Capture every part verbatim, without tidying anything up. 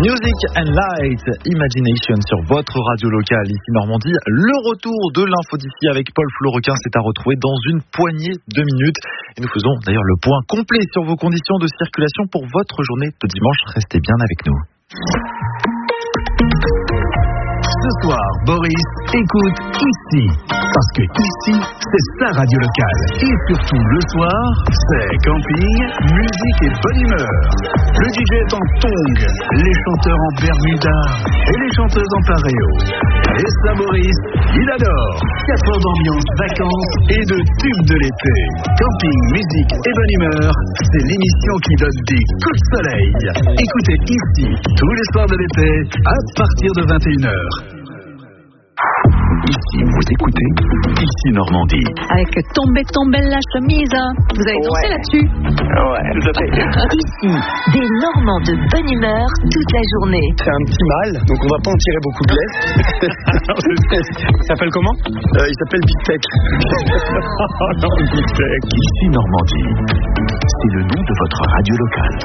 Music and Light, Imagination sur votre radio locale ici Normandie. Le retour de l'info d'ici avec Paul Florequin, c'est à retrouver dans une poignée de minutes. Et nous faisons d'ailleurs le point complet sur vos conditions de circulation pour votre journée de dimanche. Restez bien avec nous. Ce soir, Boris écoute ici. Parce que ici, c'est sa radio locale. Et surtout le soir, c'est camping, musique et bonne humeur. Le D J est en tongs, les chanteurs en bermuda et les chanteuses en pareo. Et ça, Boris, il adore. quatre heures d'ambiance, vacances et de tubes de l'été. Camping, musique et bonne humeur, c'est l'émission qui donne des coups de soleil. Écoutez ici, tous les soirs de l'été, à partir de vingt et une heures. Ici, vous écoutez Ici Normandie. Avec Tombez, tombez la chemise. Vous avez dansé ouais. là-dessus? Ouais, tout à fait. Ici, des Normands de bonne humeur toute la journée. C'est un petit mâle, donc on va pas en tirer beaucoup de lait. Il s'appelle comment euh, Il s'appelle Big Tech. Oh non, Big Tech. Ici Normandie, c'est le nom de votre radio locale.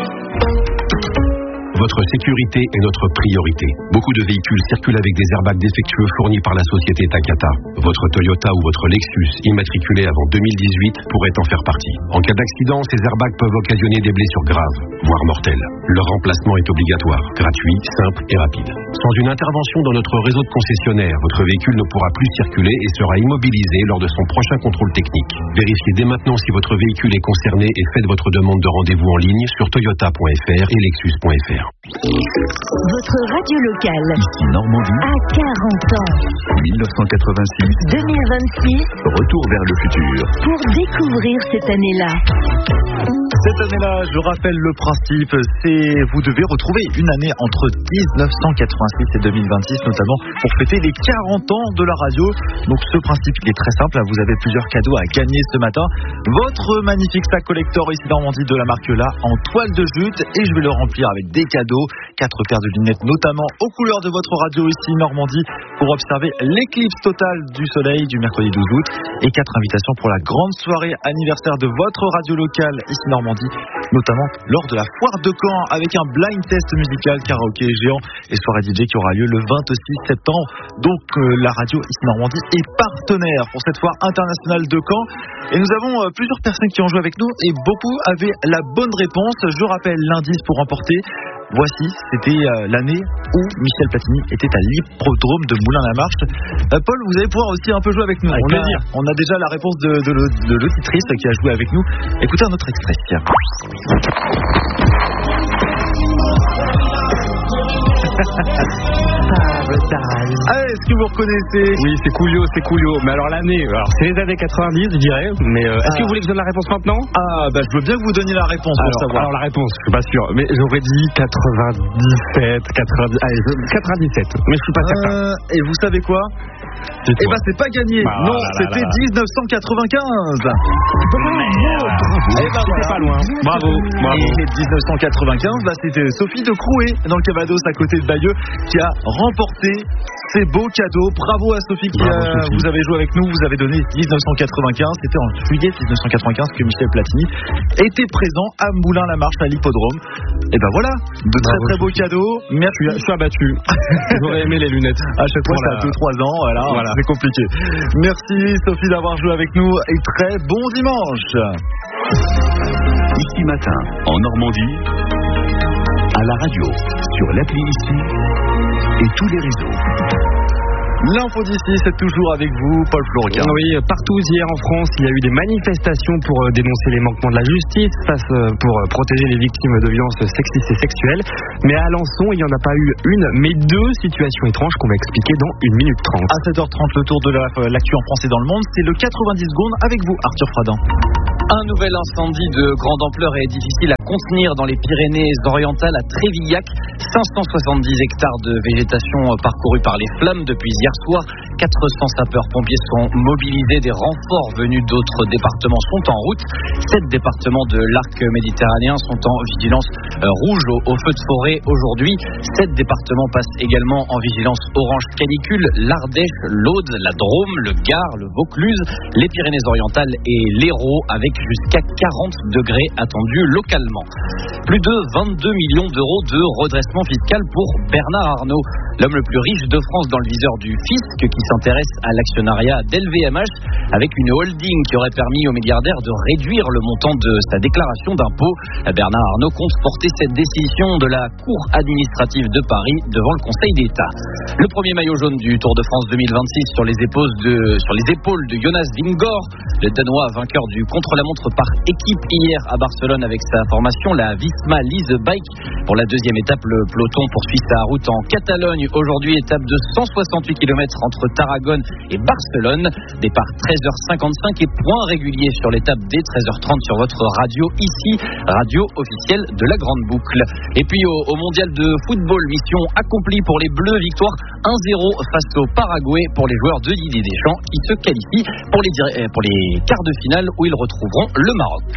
Votre sécurité est notre priorité. Beaucoup de véhicules circulent avec des airbags défectueux fournis par la société Takata. Votre Toyota ou votre Lexus, immatriculé avant deux mille dix-huit, pourrait en faire partie. En cas d'accident, ces airbags peuvent occasionner des blessures graves, voire mortelles. Leur remplacement est obligatoire, gratuit, simple et rapide. Sans une intervention dans notre réseau de concessionnaires, votre véhicule ne pourra plus circuler et sera immobilisé lors de son prochain contrôle technique. Vérifiez dès maintenant si votre véhicule est concerné et faites votre demande de rendez-vous en ligne sur toyota point f r et lexus point f r. Votre radio locale. Ici Normandie. À quarante ans. dix-neuf cent quatre-vingt-six. deux mille vingt-six. Retour vers le futur. Pour découvrir cette année-là. Cette année-là, je rappelle le principe, c'est vous devez retrouver une année entre dix-neuf cent quatre-vingt-six et deux mille vingt-six, notamment pour fêter les quarante ans de la radio. Donc ce principe il est très simple, vous avez plusieurs cadeaux à gagner ce matin. Votre magnifique sac collector ici Normandie de la marque là en toile de jute, et je vais le remplir avec des cadeaux, quatre paires de lunettes notamment aux couleurs de votre radio ici Normandie pour observer l'éclipse totale du soleil du mercredi douze août, et quatre invitations pour la grande soirée anniversaire de votre radio locale ici Normandie, notamment lors de la foire de Caen avec un blind test musical, karaoké géant et soirée D J qui aura lieu le vingt-six septembre. Donc euh, la radio ici Normandie est partenaire pour cette foire internationale de Caen, et nous avons euh, plusieurs personnes qui ont joué avec nous et beaucoup avaient la bonne réponse. Je rappelle l'indice pour remporter. Voici, c'était euh, l'année où Michel Platini était à l'hippodrome de Moulins-la-Marche. Euh, Paul, vous allez pouvoir aussi un peu jouer avec nous. Avec on, a, plaisir. on a déjà la réponse de, de, de, de l'auditrice qui a joué avec nous. Écoutez un autre extrait. Ah, est-ce que vous reconnaissez? Oui, c'est Coolio, c'est Coolio. Mais alors l'année, alors c'est les années quatre-vingt-dix, je dirais. Mais euh, est-ce Ah. que vous voulez que je donne la réponse maintenant? Ah, bah je veux bien que vous donniez la réponse pour alors, savoir. alors la réponse, je suis pas sûr. Mais j'aurais dit quatre-vingt-dix-sept, quatre-vingt-dix, allez, je- quatre-vingt-dix-sept. Mais je suis pas certain. Euh, et vous savez quoi? Eh Dites-moi. ben c'est pas gagné. Bah, non, là, là, c'était là, là. dix-neuf cent quatre-vingt-quinze. Merde. Eh ben, C'était voilà. pas loin. Bravo, bravo. Et dix-neuf cent quatre-vingt-quinze, bah, c'était Sophie de Crouet dans le Cavados à côté de Bayeux qui a remporté ces beaux cadeaux. Bravo à Sophie qui Bravo, a, Sophie. vous avez joué avec nous. Vous avez donné dix-neuf cent quatre-vingt-quinze. C'était en juillet dix-neuf cent quatre-vingt-quinze que Michel Platini était présent à Moulins-la-Marche à l'hippodrome. Et ben voilà, de très Bravo, très beaux Sophie. cadeaux. Je Merci. suis, je suis abattu. J'aurais aimé les lunettes. À chaque fois, Voilà. c'est à deux trois ans, voilà, Voilà. c'est compliqué. Merci Sophie d'avoir joué avec nous et très bon dimanche. Ici matin, en Normandie, à la radio, sur l'appli ici et tous les réseaux. L'info d'ici, c'est toujours avec vous, Paul Florequin. Oui, partout hier en France, il y a eu des manifestations pour euh, dénoncer les manquements de la justice, face, euh, pour euh, protéger les victimes de violences sexistes et sexuelles. Mais à Alençon, il n'y en a pas eu une, mais deux situations étranges qu'on va expliquer dans une minute trente. À sept heures trente, le tour de la- l'actu en France et dans le monde, c'est le quatre-vingt-dix secondes avec vous, Arthur Fradin. Un nouvel incendie de grande ampleur est difficile à contenir dans les Pyrénées-Orientales à Trévillac. cinq cent soixante-dix hectares de végétation parcourus par les flammes depuis hier soir. quatre cents sapeurs-pompiers sont mobilisés. Des renforts venus d'autres départements sont en route. Sept départements de l'arc méditerranéen sont en vigilance euh, rouge au, au feu de forêt aujourd'hui. Sept départements passent également en vigilance orange canicule. L'Ardèche, l'Aude, la Drôme, le Gard, le Vaucluse, les Pyrénées-Orientales et l'Hérault, avec jusqu'à quarante degrés attendus localement. Plus de vingt-deux millions d'euros de redressement fiscal pour Bernard Arnault, l'homme le plus riche de France dans le viseur du fisc qui s'intéresse à l'actionnariat d'L V M H avec une holding qui aurait permis au milliardaire de réduire le montant de sa déclaration d'impôt. Bernard Arnault compte porter cette décision de la Cour administrative de Paris devant le Conseil d'État. Le premier maillot jaune du Tour de France deux mille vingt-six sur les épaules de, sur les épaules de Jonas Vingegaard, le Danois vainqueur du contre-la-montre par équipe hier à Barcelone avec sa formation, la Visma Lease Bike. Pour la deuxième étape, le peloton poursuit sa route en Catalogne. Aujourd'hui, étape de cent soixante-huit kilomètres entre Tarragone et Barcelone. Départ treize heures cinquante-cinq et point régulier sur l'étape dès treize heures trente sur votre radio ici, radio officielle de la Grande Boucle. Et puis au, au mondial de football, mission accomplie pour les Bleus, victoire un zéro face au Paraguay pour les joueurs de Didier Deschamps qui se qualifient pour les, pour les quarts de finale où ils retrouveront le Maroc.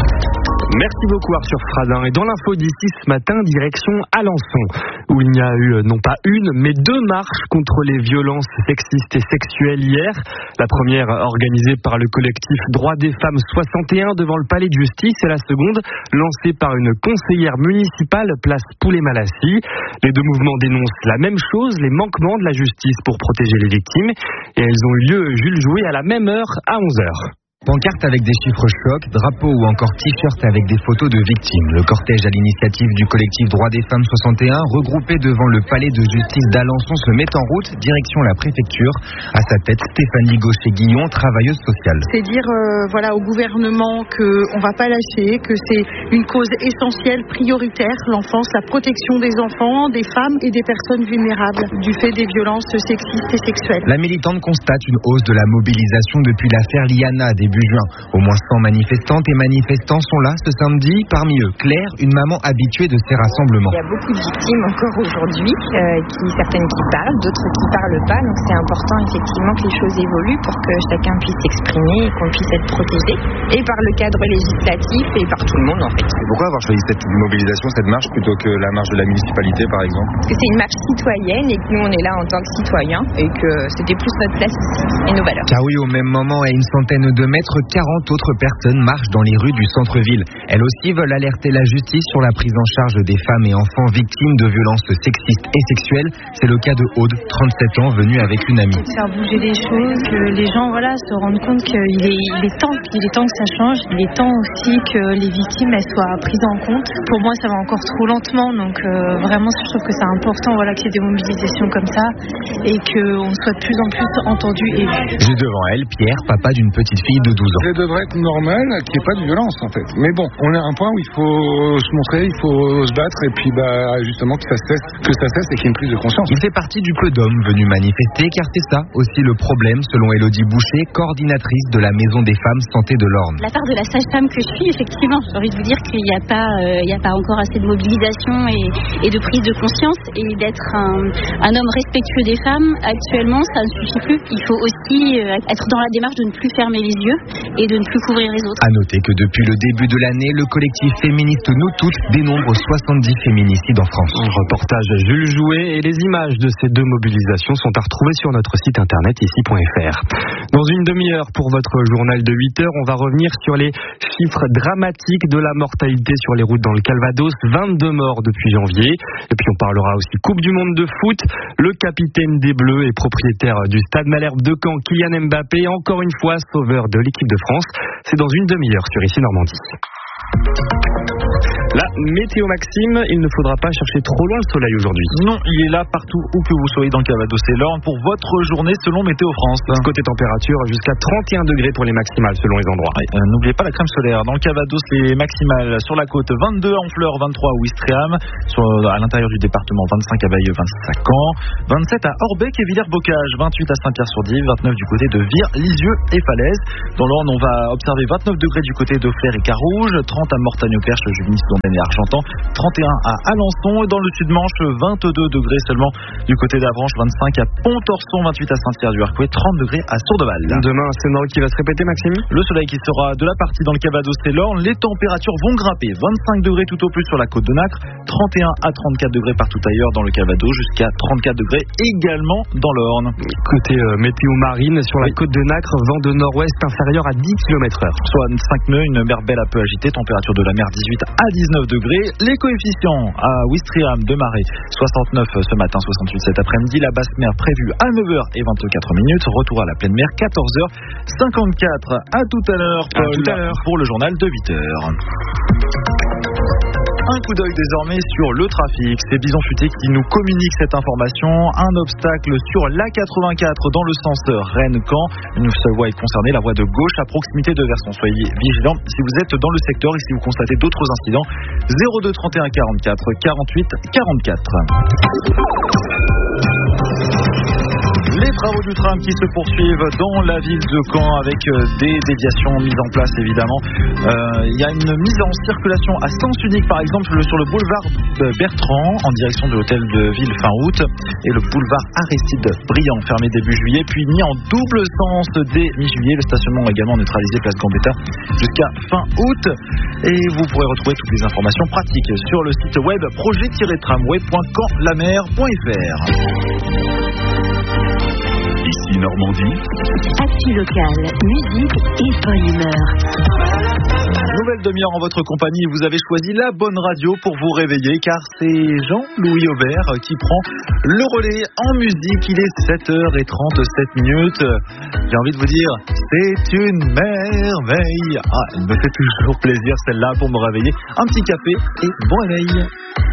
Merci beaucoup Arthur Fradin. Et dans l'info d'ici ce matin, direction Alençon, où il n'y a eu non pas une, mais deux marches contre les violences sexistes et sexuelles hier. La première organisée par le collectif Droits des femmes soixante et un devant le palais de justice et la seconde lancée par une conseillère municipale place Poulet-Malassis. Les deux mouvements dénoncent la même chose, les manquements de la justice pour protéger les victimes, et elles ont eu lieu, Jules Jouet, à la même heure à onze heures. Pancartes avec des chiffres chocs, drapeaux ou encore t-shirts avec des photos de victimes. Le cortège à l'initiative du collectif Droits des femmes soixante et un, regroupé devant le palais de justice d'Alençon, se met en route, direction la préfecture. À sa tête, Stéphanie Gaucher-Guillon, travailleuse sociale. C'est dire euh, voilà, au gouvernement qu'on ne va pas lâcher, que c'est une cause essentielle, prioritaire, l'enfance, la protection des enfants, des femmes et des personnes vulnérables du fait des violences sexistes et sexuelles. La militante constate une hausse de la mobilisation depuis l'affaire Liana, début juin. Au moins cent manifestantes et manifestants sont là ce samedi. Parmi eux, Claire, une maman habituée de ces rassemblements. Il y a beaucoup de victimes encore aujourd'hui, euh, qui, certaines qui parlent, d'autres qui ne parlent pas. Donc c'est important effectivement que les choses évoluent pour que chacun puisse s'exprimer et qu'on puisse être protégé. Et par le cadre législatif et par tout le monde en fait. Et pourquoi avoir choisi cette mobilisation, cette marche, plutôt que la marche de la municipalité par exemple? Parce que c'est une marche citoyenne et que nous on est là en tant que citoyens et que c'était plus notre place ici et nos valeurs. Car oui, au même moment, à une centaine de mètres, quarante autres personnes marchent dans les rues du centre-ville. Elles aussi veulent alerter la justice sur la prise en charge des femmes et enfants victimes de violences sexistes et sexuelles. C'est le cas de Aude, trente-sept ans, venue avec une amie. Faire bouger les choses, que les gens voilà, se rendent compte qu'il est, il est temps, il est temps que ça change. Il est temps aussi que les victimes elles soient prises en compte. Pour moi, ça va encore trop lentement, donc euh, vraiment, je trouve que c'est important voilà, qu'il y ait des mobilisations comme ça et qu'on soit de plus en plus entendu et vu. Juste devant elle, Pierre, papa d'une petite fille de douze ans. Ça devrait être normal qu'il n'y ait pas de violence en fait. Mais bon, on est à un point où il faut se montrer, il faut se battre et puis bah justement que ça cesse, que ça cesse et qu'il y ait une prise de conscience. Il fait partie du peu d'hommes venus manifester car c'est ça aussi le problème selon Élodie Boucher, coordinatrice de la Maison des femmes santé de l'Orne. La part de la sage-femme que je suis, effectivement, j'ai envie de vous dire qu'il n'y a pas, euh, il n'y a pas encore assez de mobilisation et, et de prise de conscience et d'être un, un homme respectueux des femmes. Actuellement, ça ne suffit plus. Il faut aussi euh, être dans la démarche de ne plus fermer les yeux et de ne plus couvrir les autres. À noter que depuis le début de l'année, le collectif féministe Nous Toutes dénombre soixante-dix féminicides en France. Un reportage Jules Jouet et les images de ces deux mobilisations sont à retrouver sur notre site internet ici point f r. Dans une demi-heure pour votre journal de huit heures, on va revenir sur les chiffres dramatiques de la mortalité sur les routes dans le Calvados. vingt-deux morts depuis janvier. Et puis on parlera aussi Coupe du Monde de foot. Le capitaine des Bleus et propriétaire du Stade Malherbe de Caen, Kylian Mbappé, encore une fois sauveur de l'équipe de France. C'est dans une demi-heure sur Ici Normandie. La météo Maxime, il ne faudra pas chercher trop loin le soleil aujourd'hui. Non, il est là partout où que vous soyez dans le Calvados et l'Orne pour votre journée selon Météo France. Côté température, jusqu'à trente et un degrés pour les maximales selon les endroits. Ouais, euh, n'oubliez pas la crème solaire. Dans le Calvados, les maximales sur la côte vingt-deux à Honfleur, vingt-trois à Ouistreham, sur, à l'intérieur du département vingt-cinq à Bayeux, vingt-cinq à Caen, vingt-sept à Orbec et Villers-Bocage, vingt-huit à Saint-Pierre-sur-Dive, vingt-neuf du côté de Vire, Lisieux et Falaise. Dans l'Orne, on va observer vingt-neuf degrés du côté de Flers et Carouge, trente à Mortagne-au-Perche, Juvigny, et Argentan, trente et un à Alençon, et dans le sud-Manche, vingt-deux degrés seulement du côté d'Avranches, vingt-cinq à Pont-Orson, vingt-huit à Saint-Pierre-du-Harcouët, trente degrés à Sourdeval. Demain, un scénario qui va se répéter, Maxime. Le soleil qui sera de la partie dans le Calvados et l'Orne, les températures vont grimper, vingt-cinq degrés tout au plus sur la côte de Nacre, trente et un à trente-quatre degrés partout ailleurs dans le Calvados, jusqu'à trente-quatre degrés également dans l'Orne. Côté euh, météo marine, sur la côte de Nacre, vent de nord-ouest inférieur à dix kilomètres heure. Soit cinq nœuds, une mer belle un peu agitée, température de la mer dix-huit à dix-neuf degrés. Les coefficients à Ouistreham de marée, soixante-neuf ce matin, soixante-huit cet après-midi. La basse mer prévue à neuf heures vingt-quatre minutes. Retour à la pleine mer, quatorze heures cinquante-quatre. À tout à l'heure, Paul, à tout à l'heure. pour le journal de huit heures. Un coup d'œil désormais sur le trafic. C'est Bison Futé qui nous communique cette information. Un obstacle sur l'A quatre-vingt-quatre dans le sens Rennes-Caen. Une seule voie est concernée, la voie de gauche à proximité de Verson. Soyez vigilants si vous êtes dans le secteur et si vous constatez d'autres incidents. zéro deux trente et un quarante-quatre quarante-huit quarante-quatre. Les travaux du tram qui se poursuivent dans la ville de Caen avec des déviations mises en place évidemment. Euh, il y a une mise en circulation à sens unique par exemple sur le boulevard Bertrand en direction de l'hôtel de ville fin août et le boulevard Aristide Briand fermé début juillet puis mis en double sens dès mi-juillet. Le stationnement également neutralisé place Gambetta jusqu'à fin août et vous pourrez retrouver toutes les informations pratiques sur le site web projet tiret tramway point caen-la-mer point f r. Ici Normandie. Actu locale, musique et bonne humeur. Nouvelle demi-heure en votre compagnie. Vous avez choisi la bonne radio pour vous réveiller car c'est Jean-Louis Aubert qui prend le relais en musique. Il est sept heures trente-sept minutes. J'ai envie de vous dire, c'est une merveille. Ah, elle me fait toujours plaisir celle-là pour me réveiller. Un petit café et bon réveil.